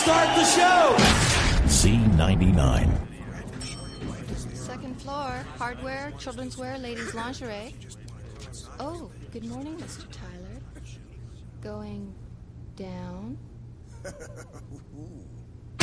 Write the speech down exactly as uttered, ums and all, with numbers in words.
start the show. C ninety-nine. Second floor, hardware, children's wear, ladies' lingerie. Oh, good morning, Mister Tyler. Going down?